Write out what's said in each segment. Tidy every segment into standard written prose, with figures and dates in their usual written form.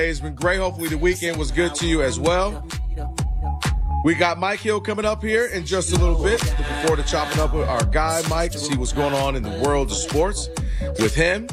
It's been great. Hopefully the weekend was good to you as well. We got Mike Hill coming up here in just a little bit. Looking forward to chopping up with our guy, Mike, to see what's going on in the world of sports with him.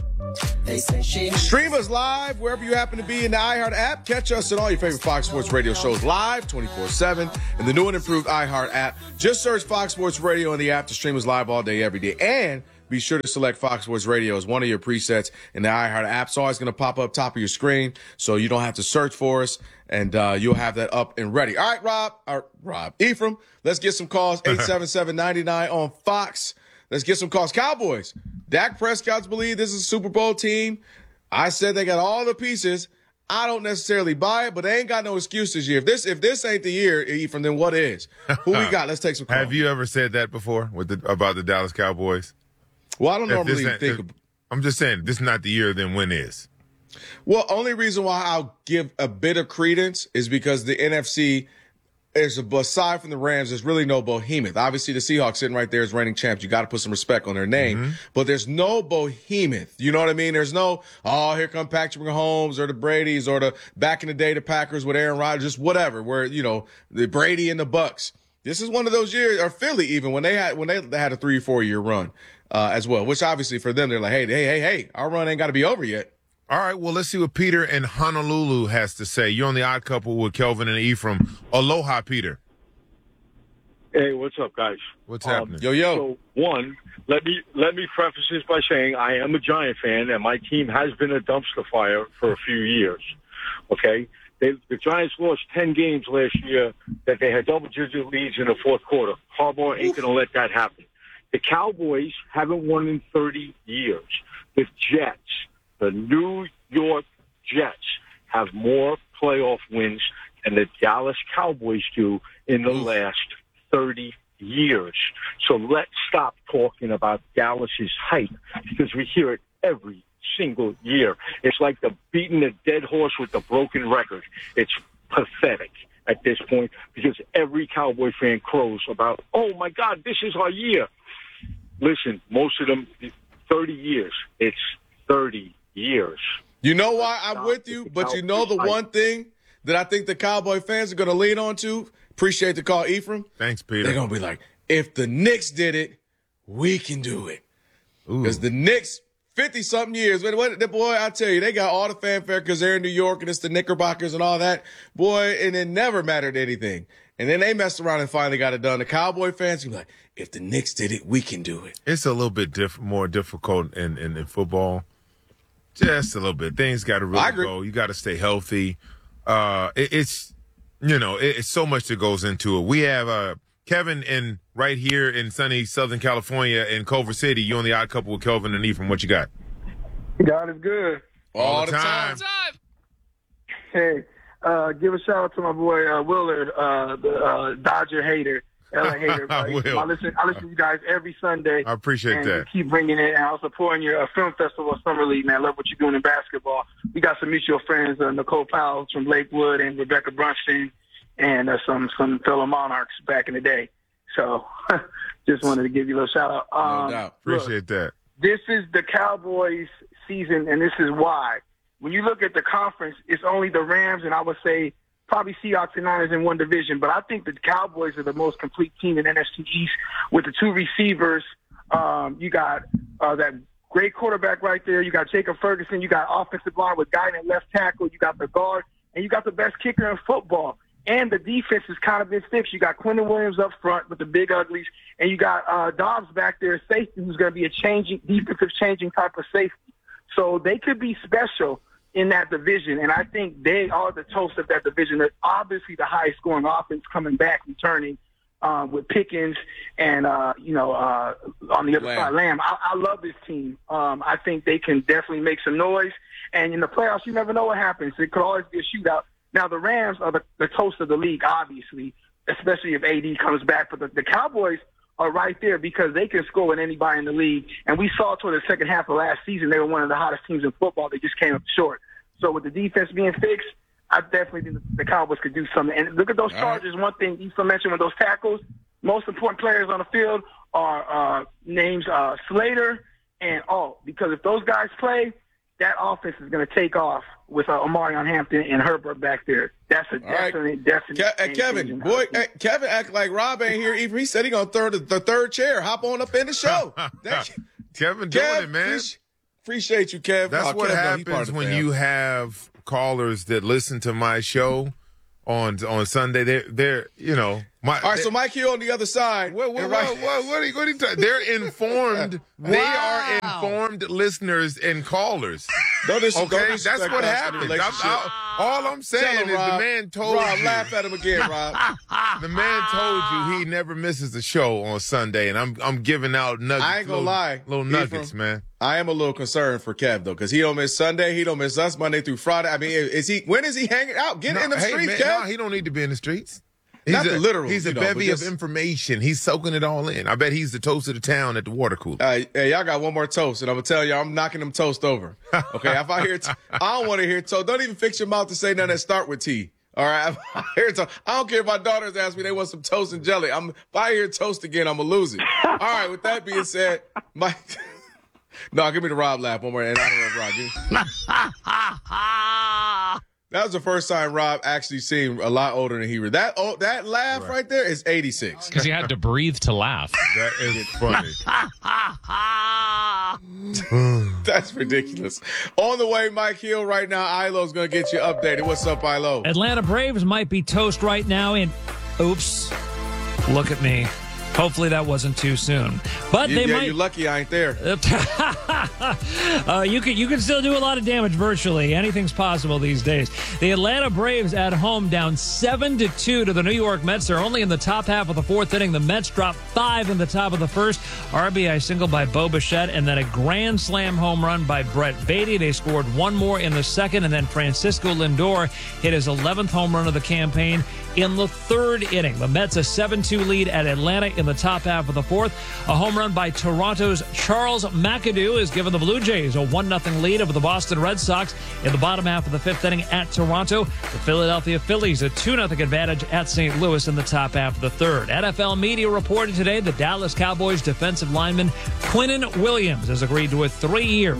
Stream us live wherever you happen to be in the iHeart app. Catch us on all your favorite Fox Sports Radio shows live 24/7 in the new and improved iHeart app. Just search Fox Sports Radio in the app to stream us live all day, every day. And be sure to select Fox Sports Radio as one of your presets in the iHeart app. It's always going to pop up top of your screen, so you don't have to search for us, and you'll have that up and ready. All right, Ephraim, let's get some calls. 877-99 on Fox. Let's get some calls. Cowboys. Dak Prescott's believe this is a Super Bowl team. I said they got all the pieces. I don't necessarily buy it, but they ain't got no excuse this year. If this ain't the year, Ephraim, then what is? Who we got? Let's take some calls. Have you ever said that before about the Dallas Cowboys? Well, I don't normally think. I'm just saying, this is not the year, then when is? Well, only reason why I'll give a bit of credence is because the NFC is, aside from the Rams, there's really no behemoth. Obviously, the Seahawks sitting right there as reigning champs. You got to put some respect on their name. Mm-hmm. But there's no behemoth. You know what I mean? There's no, here come Patrick Mahomes or the Bradys or the back in the day, the Packers with Aaron Rodgers, just whatever, where, the Brady and the Bucks. This is one of those years, or Philly even, when they had a 3 or 4 year run. As well, which obviously for them, they're like, hey, our run ain't got to be over yet. All right, well, let's see what Peter in Honolulu has to say. You're on The Odd Couple with Kelvin and Ephraim. Aloha, Peter. Hey, what's up, guys? What's happening? Yo. So, one, let me preface this by saying I am a Giant fan, and my team has been a dumpster fire for a few years, okay? The Giants lost 10 games last year that they had double-digit leads in the fourth quarter. Harbaugh ain't going to let that happen. The Cowboys haven't won in 30 years. The Jets, the New York Jets, have more playoff wins than the Dallas Cowboys do in the last 30 years. So let's stop talking about Dallas's hype, because we hear it every single year. It's like beating a dead horse with a broken record. It's pathetic at this point, because every Cowboy fan crows about, oh, my God, this is our year. Listen, most of them, 30 years. It's 30 years. You know why I'm with you? But you know the one thing that I think the Cowboy fans are going to lean on to? Appreciate the call, Ephraim. Thanks, Peter. They're going to be like, if the Knicks did it, we can do it. Because the Knicks, 50-something years, boy, I tell you, they got all the fanfare because they're in New York and it's the Knickerbockers and all that. Boy, and it never mattered anything. And then they messed around and finally got it done. The Cowboy fans be like, if the Knicks did it, we can do it. It's a little bit more difficult in football. Just a little bit. Things got to really go. You got to stay healthy. It's so much that goes into it. We have Kevin right here in sunny Southern California in Culver City. You on The Odd Couple with Kelvin and Ephraim. What you got? God is good. All the time. Hey. Give a shout out to my boy Willard, the Dodger hater, LA hater. I will. I listen to you guys every Sunday. I appreciate that. You keep bringing it, and I'm supporting your film festival, Summer League. Man, I love what you're doing in basketball. We got some mutual friends, Nicole Powell from Lakewood and Rebecca Brunstein, and some fellow Monarchs back in the day. So, just wanted to give you a little shout out. No doubt. Appreciate that. This is the Cowboys' season, and this is why. When you look at the conference, it's only the Rams and I would say probably Seahawks and Niners in one division. But I think the Cowboys are the most complete team in NFC East with the two receivers. You got that great quarterback right there. You got Jacob Ferguson. You got offensive line with Guy at left tackle. You got the guard. And you got the best kicker in football. And the defense has kind of been fixed. You got Quentin Williams up front with the big uglies. And you got Dobbs back there, safety, who's going to be a defensive changing type of safety. So they could be special in that division, and I think they are the toast of that division. They're obviously the highest scoring offense coming back, returning with Pickens and, on the other side, Lamb. I love this team. I think they can definitely make some noise. And in the playoffs, you never know what happens. It could always be a shootout. Now, the Rams are the toast of the league, obviously, especially if AD comes back. But the Cowboys are right there because they can score with anybody in the league. And we saw toward the second half of last season, they were one of the hottest teams in football. They just came up short. So with the defense being fixed, I definitely think the Cowboys could do something. And look at those Chargers. One thing you mentioned with those tackles, most important players on the field are names Slater and Alt. Because if those guys play, that offense is going to take off with Omarion Hampton and Herbert back there. That's a definite. Kevin, Kevin act like Rob ain't here. He said he gonna the third chair. Hop on up in the show. Kevin doing it, man. Appreciate you, Kev. That's what happens when you have callers that listen to my show on Sunday. They're all right. So Mike Hill on the other side. What are you talking? They're informed. Wow. They are informed listeners and callers. That's what happens. All I'm saying is the man told Rob, you. Laugh at him again, Rob. The man told you he never misses a show on Sunday, and I'm giving out nuggets. I ain't gonna lie, little nuggets, man. I am a little concerned for Kev though, because he don't miss Sunday, he don't miss us Monday through Friday. I mean, when is he hanging out? Get in the streets, Kev. No, he don't need to be in the streets. He's a bevy of information. He's soaking it all in. I bet he's the toast of the town at the water cooler. Hey, y'all got one more toast, and I'm gonna tell y'all, I'm knocking them toast over. Okay, if I hear, I don't want to hear toast. Don't even fix your mouth to say nothing that start with T. All right, if I hear toast, I don't care if my daughters ask me they want some toast and jelly. If I hear toast again, I'm gonna lose it. All right, with that being said, Mike. No, give me the Rob laugh one more, and I don't know Rob. That was the first time Rob actually seemed a lot older than he was. That laugh right there is 86. Because he had to breathe to laugh. That is funny. That's ridiculous. On the way, Mike Hill right now. Ilo's going to get you updated. What's up, Ilo? Atlanta Braves might be toast right now in... Oops. Look at me. Hopefully that wasn't too soon. But they might. You're lucky I ain't there. You can still do a lot of damage virtually. Anything's possible these days. The Atlanta Braves at home down 7-2 to the New York Mets. They're only in the top half of the fourth inning. The Mets dropped 5 in the top of the first. RBI single by Bo Bichette, and then a grand slam home run by Brett Beatty. They scored one more in the second, and then Francisco Lindor hit his 11th home run of the campaign in the third inning. The Mets a 7-2 lead at Atlanta in the top half of the fourth. A home run by Toronto's Charles McAdoo has given the Blue Jays a 1-0 lead over the Boston Red Sox in the bottom half of the fifth inning at Toronto. The Philadelphia Phillies a 2-0 advantage at St. Louis in the top half of the third. NFL media reported today the Dallas Cowboys defensive lineman Quinnen Williams has agreed to a 3-year,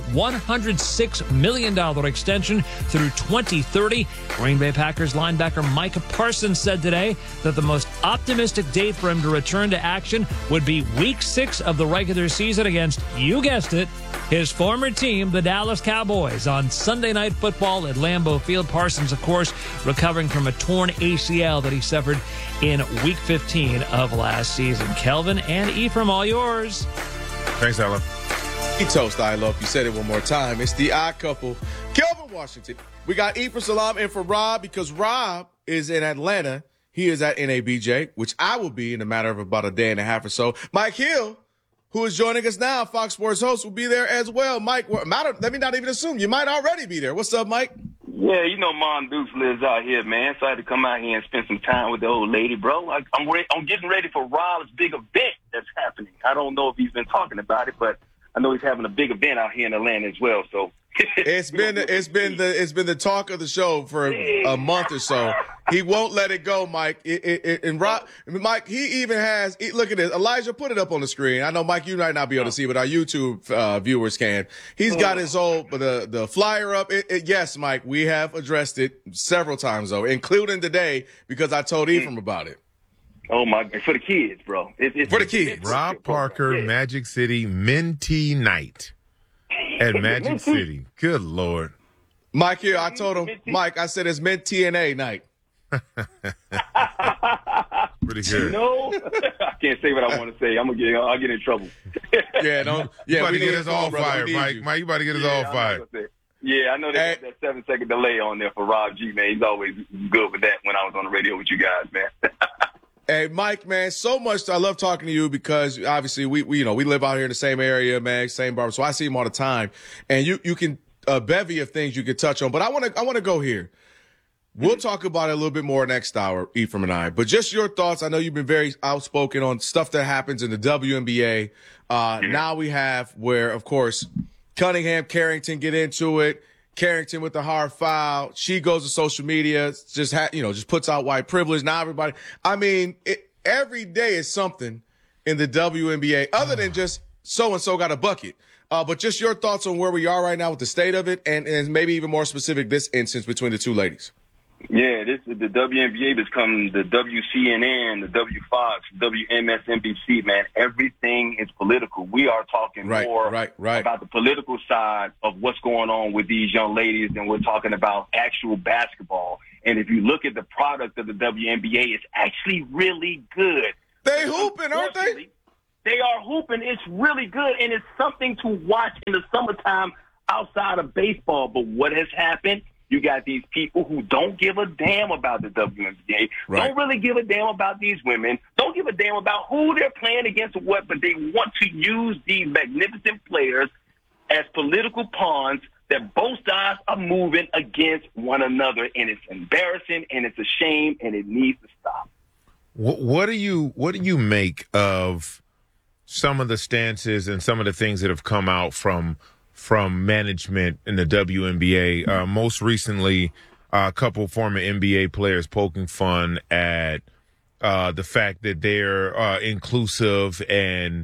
$106 million extension through 2030. Green Bay Packers linebacker Micah Parsons said today that the most optimistic date for him to return to action would be Week 6 of the regular season against, you guessed it, his former team, the Dallas Cowboys, on Sunday Night Football at Lambeau Field. Parsons, of course, recovering from a torn ACL that he suffered in Week 15 of last season. Kelvin and Ephraim, all yours. Thanks, Ella. Toast, I love. You said it one more time. It's the odd couple, Kelvin Washington. We got Ephraim Salam in for Rob because Rob is in Atlanta. He is at NABJ, which I will be in a matter of about a day and a half or so. Mike Hill, who is joining us now, Fox Sports host, will be there as well. Mike, let me not even assume. You might already be there. What's up, Mike? Yeah, you know Mom Dukes lives out here, man, so I had to come out here and spend some time with the old lady, bro. I'm getting ready for Rob's big event that's happening. I don't know if he's been talking about it, but I know he's having a big event out here in Atlanta as well, so... It's been the talk of the show for a month or so. He won't let it go, Mike. Mike, he even has. Look at this, Elijah. Put it up on the screen. I know, Mike, you might not be able to see, but our YouTube viewers can. He's got his the flyer up. Yes, Mike, we have addressed it several times though, including today because I told Ephraim about it. Oh my God, for the kids, bro. It's for the kids. Rob Parker, Magic City Mentee Night. At Magic City. Good Lord. Mike here, I told him, Mike, I said it's Mint TNA night. Pretty good. No, I can't say what I want to say. I'll get in trouble. You about to get us all fired, Mike. Mike, you about to get us all fired. Yeah, I know they got that 7-second delay on there for Rob G, man. He's always good with that when I was on the radio with you guys, man. Hey, Mike, man, so much. I love talking to you because obviously we live out here in the same area, man, same barber. So I see him all the time, and you can a bevy of things you can touch on. But I want to go here. We'll talk about it a little bit more next hour, Ephraim and I. But just your thoughts. I know you've been very outspoken on stuff that happens in the WNBA. Now we have where, of course, Cunningham, Carrington get into it. Carrington with the hard foul. She goes to social media, just puts out white privilege. Now everybody, I mean, every day is something in the WNBA other than just so-and-so got a bucket. But just your thoughts on where we are right now with the state of it, and maybe even more specific, this instance between the two ladies. Yeah, this is the WNBA become the WCNN, the WFox, WMSNBC, man. Everything is political. We are talking more about the political side of what's going on with these young ladies than we're talking about actual basketball. And if you look at the product of the WNBA, it's actually really good. They hooping, aren't they? They are hooping. It's really good, and it's something to watch in the summertime outside of baseball. But what has happened? You got these people who don't give a damn about the WNBA, don't really give a damn about these women, don't give a damn about who they're playing against or what, but they want to use these magnificent players as political pawns that both sides are moving against one another, and it's embarrassing, and it's a shame, and it needs to stop. What do you make of some of the stances and some of the things that have come out from management in the WNBA? Most recently, a couple former NBA players poking fun at the fact that they're inclusive and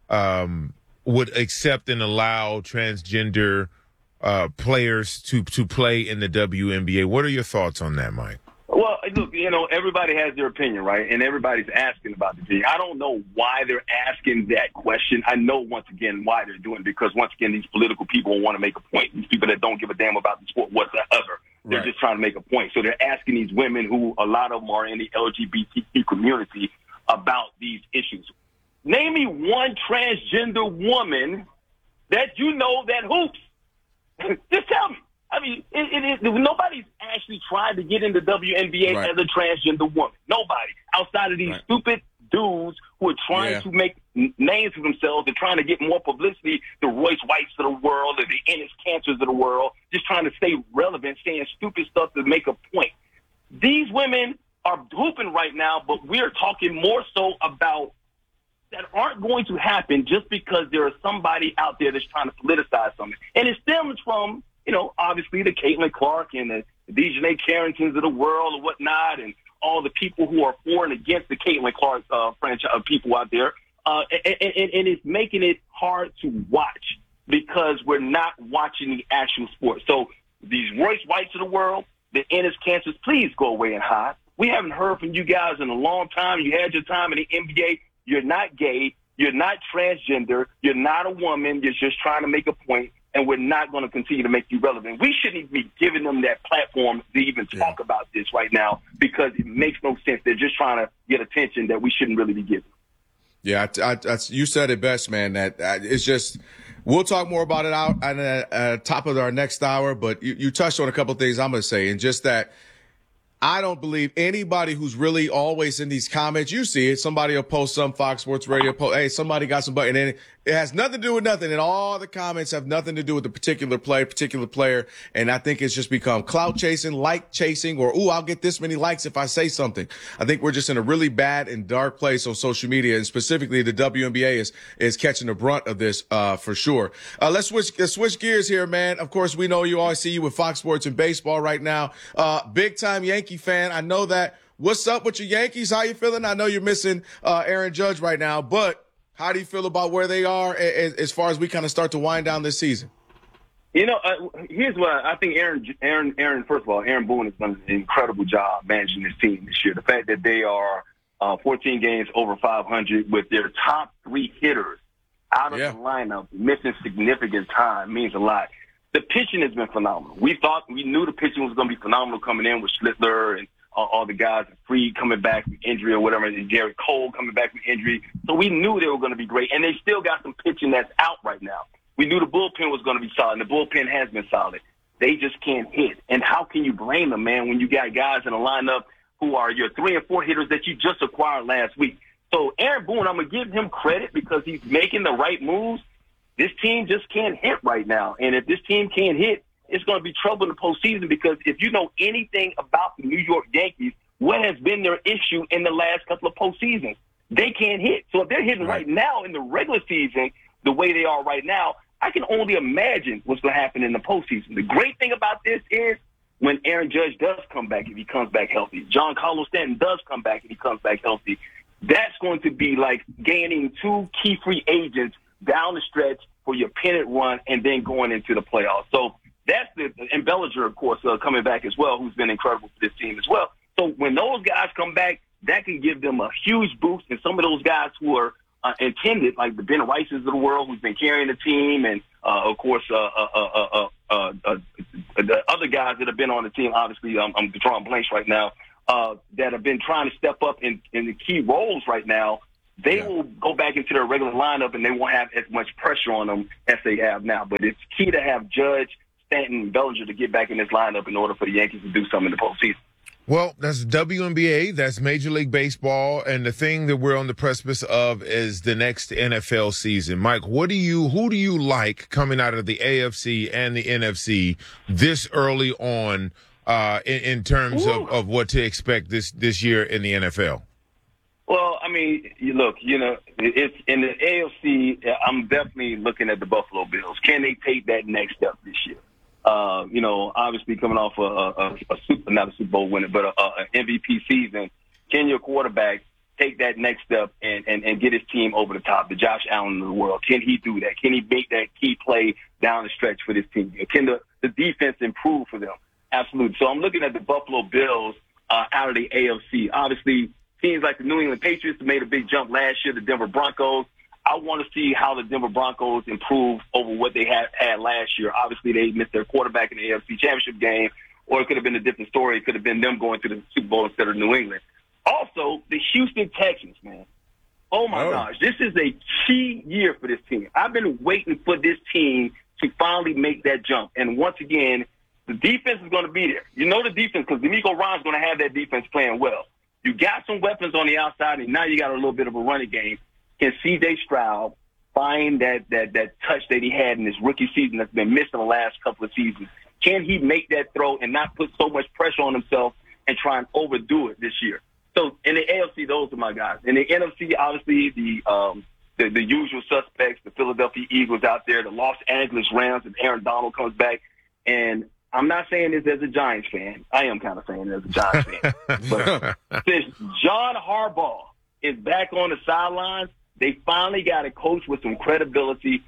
would accept and allow transgender players to play in the WNBA. What are your thoughts on that, Mike? Well, look, everybody has their opinion, right? And everybody's asking about the opinion. I don't know why they're asking that question. I know, once again, why they're doing it, because, once again, these political people want to make a point. These people that don't give a damn about the sport whatsoever. They're just trying to make a point. So they're asking these women, who a lot of them are in the LGBTQ community, about these issues. Name me one transgender woman that you know that hoops. Just tell me. I mean, nobody's actually trying to get into WNBA as a transgender woman. Nobody. Outside of these stupid dudes who are trying to make names for themselves. They're trying to get more publicity. The Royce Whites of the world, or the Ennis Cancers of the world, just trying to stay relevant, saying stupid stuff to make a point. These women are hooping right now, but we're talking more so about that aren't going to happen just because there is somebody out there that's trying to politicize something. And it stems from, obviously the Caitlin Clark and the Dejanay Carringtons of the world and whatnot, and all the people who are for and against the Caitlin Clark franchise people out there. And it's making it hard to watch because we're not watching the actual sport. So these Royce Whites of the world, the Ennis Cancers, please go away and hide. We haven't heard from you guys in a long time. You had your time in the NBA. You're not gay. You're not transgender. You're not a woman. You're just trying to make a point. And we're not going to continue to make you relevant. We shouldn't even be giving them that platform to even talk about this right now, because it makes no sense. They're just trying to get attention that we shouldn't really be giving. Yeah, you said it best, man. That it's just, we'll talk more about it out at the top of our next hour. But you touched on a couple of things I'm going to say, and just that I don't believe anybody who's really always in these comments. You see it. Somebody will post some Fox Sports Radio post. Hey, somebody got some button. And it has nothing to do with nothing. And all the comments have nothing to do with the particular player. And I think it's just become clout chasing, like chasing, or, ooh, I'll get this many likes if I say something. I think we're just in a really bad and dark place on social media. And specifically the WNBA is catching the brunt of this, for sure. Let's switch gears here, man. Of course, we know you always see you with Fox Sports and baseball right now. Big time Yankee fan. I know that. What's up with your Yankees? How you feeling? I know you're missing Aaron Judge right now, but how do you feel about where they are as far as we kind of start to wind down this season? Here's what I think. Aaron. First of all, Aaron Boone has done an incredible job managing this team this year. The fact that they are 14 games over 500 with their top three hitters out of the lineup, missing significant time, means a lot. The pitching has been phenomenal. We knew the pitching was going to be phenomenal coming in with Schlittler and all the guys, Freed coming back from injury or whatever, and Garrett Cole coming back from injury. So we knew they were going to be great, and they still got some pitching that's out right now. We knew the bullpen was going to be solid, and the bullpen has been solid. They just can't hit. And how can you blame them, man, when you got guys in a lineup who are your 3 and 4 hitters that you just acquired last week? So Aaron Boone, I'm going to give him credit because he's making the right moves. This team just can't hit right now. And if this team can't hit, it's going to be trouble in the postseason, because if you know anything about the New York Yankees, what has been their issue in the last couple of postseasons? They can't hit. So if they're hitting right now in the regular season the way they are right now, I can only imagine what's going to happen in the postseason. The great thing about this is when Aaron Judge does come back, if he comes back healthy, John Carlos Stanton does come back and he comes back healthy, that's going to be like gaining 2 key free agents down the stretch for your pennant run and then going into the playoffs. So that's and Bellinger, of course, coming back as well, who's been incredible for this team as well. So when those guys come back, that can give them a huge boost. And some of those guys who are intended, like the Ben Rices of the world, who's been carrying the team, and of course the other guys that have been on the team. Obviously, I'm drawing blanks right now. That have been trying to step up in the key roles right now. They will go back into their regular lineup, and they won't have as much pressure on them as they have now. But it's key to have Judge, Stanton, and Bellinger to get back in this lineup in order for the Yankees to do something in the postseason. Well, that's WNBA, that's Major League Baseball, and the thing that we're on the precipice of is the next NFL season. Mike, who do you like coming out of the AFC and the NFC this early on in terms of what to expect this year in the NFL? Well, I mean, look, it's in the AFC. I'm definitely looking at the Buffalo Bills. Can they take that next step this year? Obviously coming off not a Super Bowl winner, but an MVP season. Can your quarterback take that next step and get his team over the top, the Josh Allen of the world? Can he do that? Can he make that key play down the stretch for this team? Can the defense improve for them? Absolutely. So I'm looking at the Buffalo Bills out of the AFC. Obviously, teams like the New England Patriots made a big jump last year, the Denver Broncos. I want to see how the Denver Broncos improve over what they had last year. Obviously, they missed their quarterback in the AFC Championship game, or it could have been a different story. It could have been them going to the Super Bowl instead of New England. Also, the Houston Texans, man. Oh, my gosh. This is a key year for this team. I've been waiting for this team to finally make that jump. And once again, the defense is going to be there. You know the defense, because D'Amico Ryan's going to have that defense playing well. You got some weapons on the outside, and now you got a little bit of a running game. Can C.J. Stroud find that touch that he had in his rookie season that's been missing the last couple of seasons? Can he make that throw and not put so much pressure on himself and try and overdo it this year? So in the AFC, those are my guys. In the NFC, obviously, the usual suspects, the Philadelphia Eagles out there, the Los Angeles Rams, and Aaron Donald comes back. And I'm not saying this as a Giants fan. I am kind of saying it as a Giants fan. But since John Harbaugh is back on the sidelines, they finally got a coach with some credibility,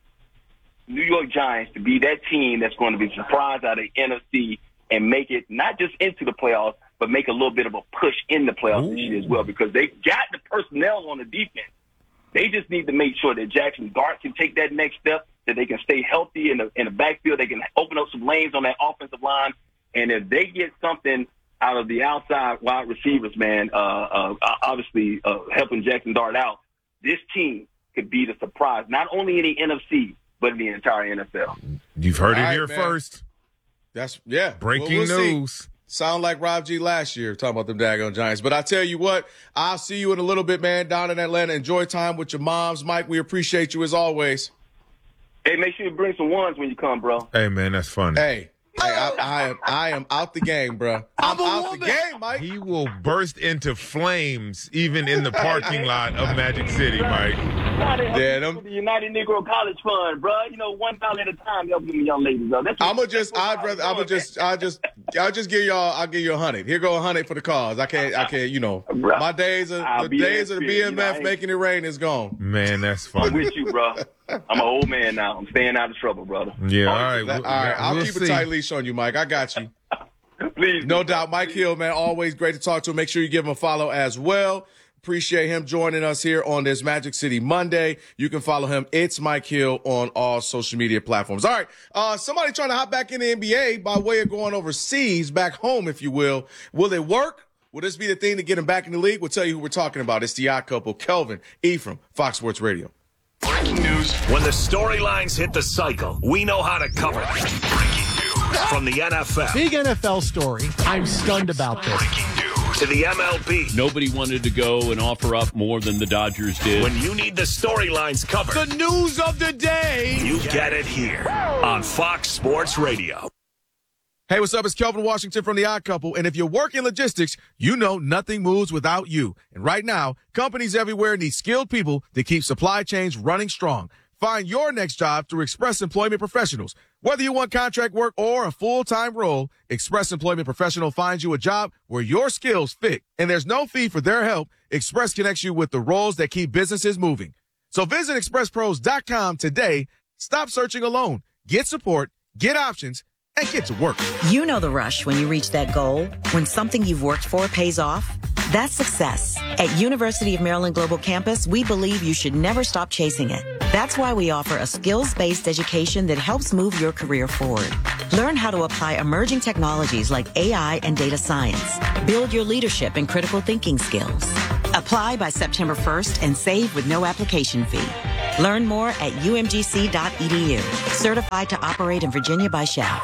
New York Giants, to be that team that's going to be surprised out of the NFC and make it not just into the playoffs, but make a little bit of a push in the playoffs this year as well, because they got the personnel on the defense. They just need to make sure that Jackson Dart can take that next step, that they can stay healthy in the backfield. They can open up some lanes on that offensive line. And if they get something out of the outside wide receivers, man, obviously helping Jackson Dart out, this team could be the surprise, not only in the NFC, but in the entire NFL. You've heard it here first. That's breaking news. See. Sound like Rob G last year talking about them daggone Giants. But I tell you what, I'll see you in a little bit, man, down in Atlanta. Enjoy time with your moms. Mike, we appreciate you as always. Hey, make sure you bring some ones when you come, bro. Hey, man, that's funny. Hey, I am out the game, bro. I'm out the game, Mike. He will burst into flames even in the parking lot of Magic City, Mike. Yeah, the United Negro College Fund, bro. $1 at a time, help them young ladies, though. I'll just give y'all. I'll give you 100. Here go 100 for the cause. I can't. Bro, my days of the BMF making it rain is gone. Man, that's funny. I'm with you, bro. I'm an old man now. I'm staying out of trouble, brother. Yeah, all right. I'll keep a tight leash on you, Mike. I got you. Please. No doubt. Mike Hill, man, always great to talk to him. Make sure you give him a follow as well. Appreciate him joining us here on this Magic City Monday. You can follow him. It's Mike Hill on all social media platforms. All right. Somebody trying to hop back in the NBA by way of going overseas, back home, if you will. Will it work? Will this be the thing to get him back in the league? We'll tell you who we're talking about. It's the odd couple, Kelvin Ephraim, Fox Sports Radio. Breaking news. When the storylines hit the cycle, we know how to cover them. Breaking news from the NFL. Big NFL story. I'm stunned about this. Breaking news to the MLB. Nobody wanted to go and offer up more than the Dodgers did. When you need the storylines covered, the news of the day, you get it here on Fox Sports Radio. Hey, what's up? It's Kelvin Washington from The Odd Couple. And if you work in logistics, you know nothing moves without you. And right now, companies everywhere need skilled people to keep supply chains running strong. Find your next job through Express Employment Professionals. Whether you want contract work or a full-time role, Express Employment Professional finds you a job where your skills fit. And there's no fee for their help. Express connects you with the roles that keep businesses moving. So visit expresspros.com today. Stop searching alone. Get support, get options, and get to work. You know the rush when you reach that goal, when something you've worked for pays off. That's success. At University of Maryland Global Campus, we believe you should never stop chasing it. That's why we offer a skills-based education that helps move your career forward. Learn how to apply emerging technologies like AI and data science. Build your leadership and critical thinking skills. Apply by September 1st and save with no application fee. Learn more at umgc.edu. Certified to operate in Virginia by SCHEV.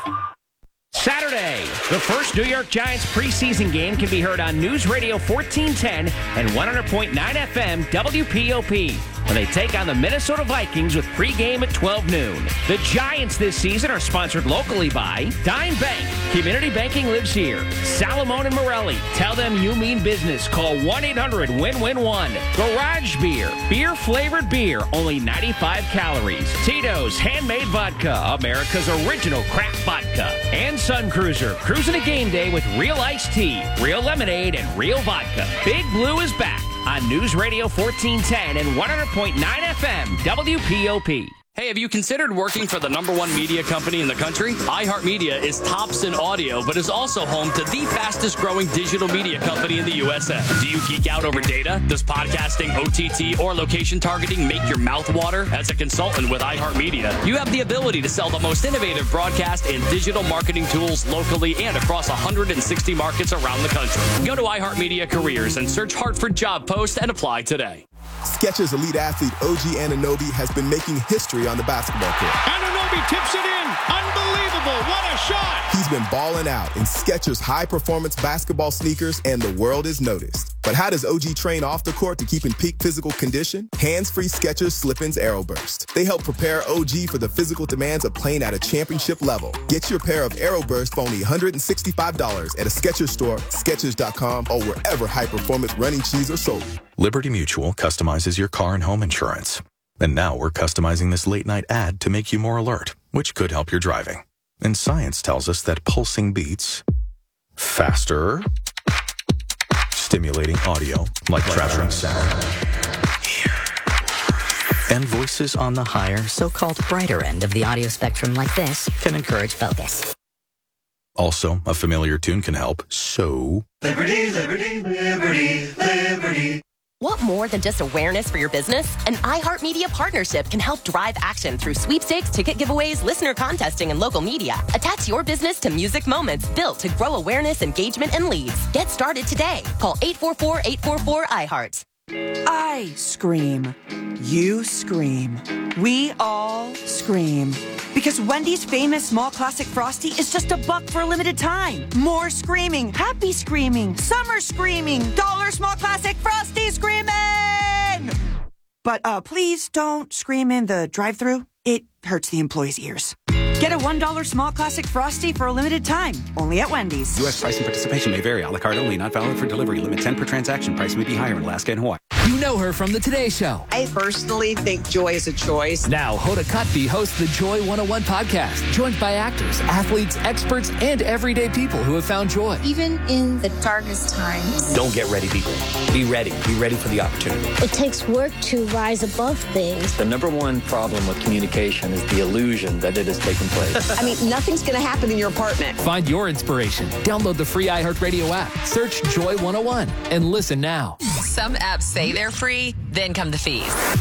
Saturday, the first New York Giants preseason game can be heard on News Radio 1410 and 100.9 FM WPOP when they take on the Minnesota Vikings with pregame at 12 noon. The Giants this season are sponsored locally by Dime Bank. Community banking lives here. Salamone and Morelli. Tell them you mean business. Call 1-800-WIN-WIN-1. Garage Beer. Beer-flavored beer. Only 95 calories. Tito's Handmade Vodka. America's original craft vodka. And Sun Cruiser. Cruising a game day with real iced tea, real lemonade, and real vodka. Big Blue is back on News Radio 1410 and 100.9 FM WPOP. Hey, have you considered working for the #1 media company in the country? iHeartMedia is tops in audio, but is also home to the fastest growing digital media company in the USA. Do you geek out over data? Does podcasting, OTT, or location targeting make your mouth water? As a consultant with iHeartMedia, you have the ability to sell the most innovative broadcast and digital marketing tools locally and across 160 markets around the country. Go to iHeartMedia Careers and search Hartford job post and apply today. Skechers elite athlete OG Anunoby has been making history on the basketball court. Anunoby tips it in. Unbelievable. What a shot. He's been balling out in Skechers high-performance basketball sneakers, and the world is noticed. But how does OG train off the court to keep in peak physical condition? Hands-free Skechers Slip-ins Aeroburst. They help prepare OG for the physical demands of playing at a championship level. Get your pair of Aeroburst for only $165 at a Skechers store, Skechers.com, or wherever high-performance running shoes are sold. Liberty Mutual customizes your car and home insurance. And now we're customizing this late-night ad to make you more alert, which could help your driving. And science tells us that pulsing beats faster, stimulating audio like traveling sound, and voices on the higher, so-called brighter end of the audio spectrum like this can encourage focus. Also, a familiar tune can help, so... Liberty, liberty, liberty, liberty. Want more than just awareness for your business? An iHeartMedia partnership can help drive action through sweepstakes, ticket giveaways, listener contesting, and local media. Attach your business to music moments built to grow awareness, engagement, and leads. Get started today. Call 844-844-iHeart. I scream. You scream. We all scream. Because Wendy's famous small classic Frosty is just $1 for a limited time. More screaming, happy screaming, summer screaming, dollar small classic Frosty screaming! But please don't scream in the drive-thru. It hurts the employees' ears. Get a $1 small classic Frosty for a limited time, only at Wendy's. U.S. price and participation may vary. A la carte only, not valid for delivery. Limit 10 per transaction. Price may be higher in Alaska and Hawaii. You know her from the Today Show. I personally think joy is a choice. Now, Hoda Kotb hosts the Joy 101 podcast, joined by actors, athletes, experts, and everyday people who have found joy. Even in the darkest times. Don't get ready, people. Be ready. Be ready for the opportunity. It takes work to rise above things. The #1 problem with communication is the illusion that it has taken place. I mean, nothing's going to happen in your apartment. Find your inspiration. Download the free iHeartRadio app. Search Joy 101 and listen now. Some apps say they're free, then come the fees.